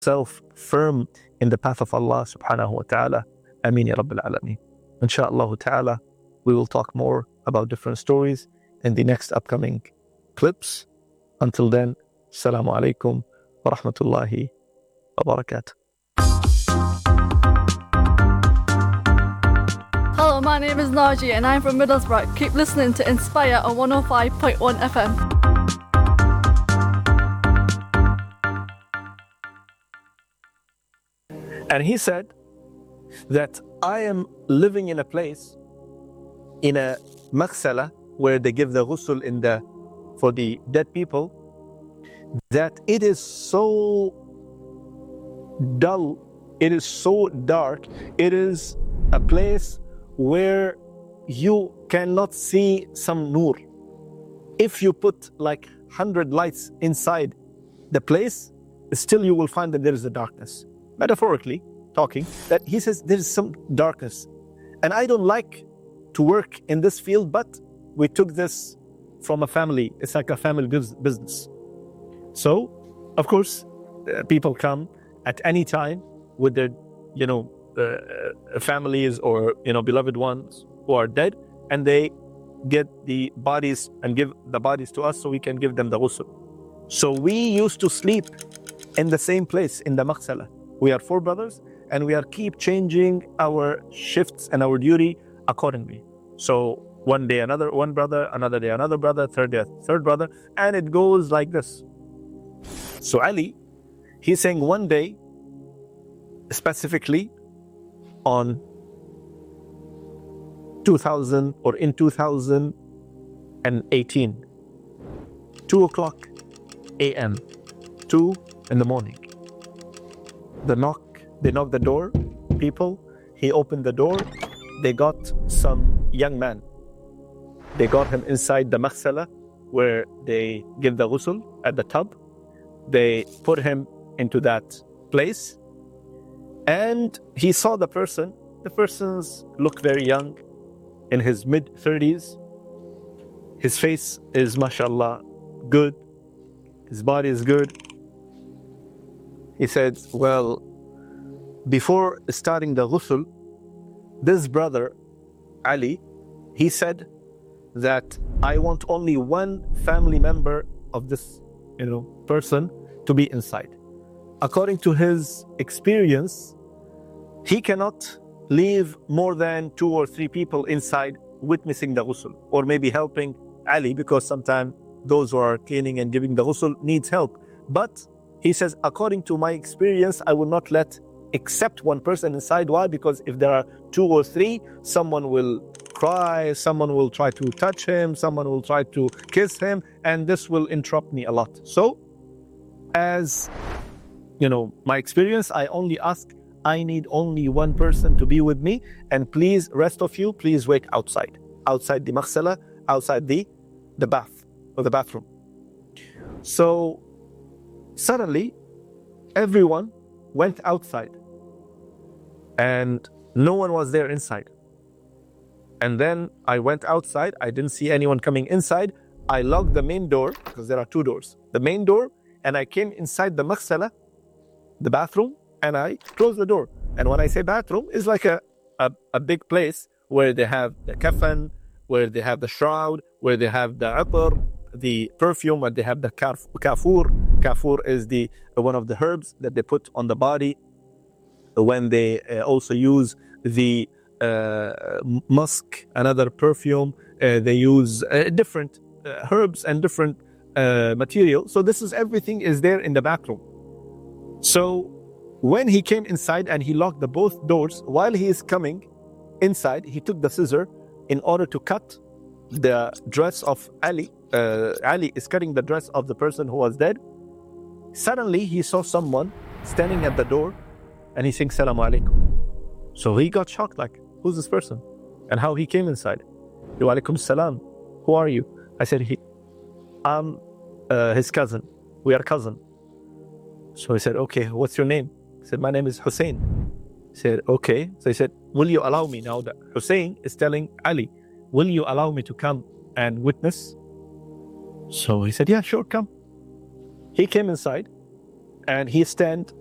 yourself firm in the path of Allah subhanahu wa ta'ala. Ameen ya Rabbil Alameen. Insha'Allah ta'ala, we will talk more about different stories in the next upcoming clips. Until then, Assalamu alaikum wa rahmatullahi wa barakatuh. Hello, my name is Naji and I'm from Middlesbrough. Keep listening to Inspire on 105.1 FM. And he said that I am living in a place, in a maghsala, where they give the ghusl for the dead people, that it is so dull, it is so dark, it is a place where you cannot see some nur. If you put like 100 lights inside the place, still you will find that there is a darkness. Metaphorically talking, that he says there is some darkness. And I don't like to work in this field, but we took this from a family. It's like a family business. So, of course, people come at any time with their, families or, beloved ones who are dead, and they get the bodies and give the bodies to us so we can give them the ghusl. So we used to sleep in the same place, in the maghsala. We are 4 brothers, and we are keep changing our shifts and our duty accordingly. So one day one brother, another day another brother, third day third brother, and it goes like this. So Ali, he's saying one day, specifically on 2000 or in 2018, 2 o'clock a.m., 2 in the morning. They knocked the door, people, he opened the door, they got some young man. They got him inside the maghsala where they give the ghusl at the tub. They put him into that place, and he saw the person. The person's look very young, in his mid-30s. His face is, mashallah, good. His body is good. He said, well, before starting the ghusl, this brother, Ali, he said that I want only one family member of this, person to be inside. According to his experience, he cannot leave more than 2 or 3 people inside witnessing the ghusl, or maybe helping Ali, because sometimes those who are cleaning and giving the ghusl needs help. But he says, according to my experience, I will not let except one person inside. Why? Because if there are 2 or 3, someone will cry, someone will try to touch him, someone will try to kiss him, and this will interrupt me a lot. So, as my experience, I only ask, I need only one person to be with me, and please, rest of you, please wait outside the maghsala, outside the bath or the bathroom. So suddenly, everyone went outside, and no one was there inside. And then I went outside, I didn't see anyone coming inside. I locked the main door, because there are 2 doors. The main door, and I came inside the maghsala, the bathroom, and I closed the door. And when I say bathroom, it's like a big place where they have the kafan, where they have the shroud, where they have the atar, the perfume, where they have the kafur. Kafur is one of the herbs that they put on the body when they also use the musk, another perfume. They use different herbs and different material. So this is everything is there in the bathroom. So when he came inside and he locked both doors, while he is coming inside, he took the scissor in order to cut the dress of Ali. Ali is cutting the dress of the person who was dead. Suddenly he saw someone standing at the door, and he's saying Salamu alaikum. So he got shocked, like, who's this person? And how he came inside. Wa alaikum salam. Who are you? I said, I'm his cousin. We are cousin. So he said, okay, what's your name? He said, my name is Hussein. He said, okay. So he said, will you allow me now that Hussein is telling Ali, will you allow me to come and witness? So he said, yeah, sure, come. He came inside and he stand